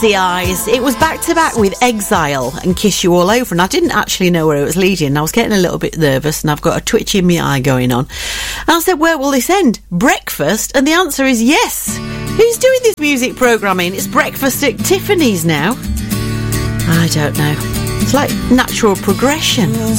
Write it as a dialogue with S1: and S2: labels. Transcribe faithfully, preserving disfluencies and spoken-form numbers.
S1: The Eyes. It was back to back with Exile and Kiss You All Over, and I didn't actually know where it was leading. I was getting a little bit nervous, and I've got a twitch in my eye going on. And I said, where will this end? Breakfast? And the answer is yes. Who's doing this music programming? It's breakfast at Tiffany's now. I don't know. It's like natural progression.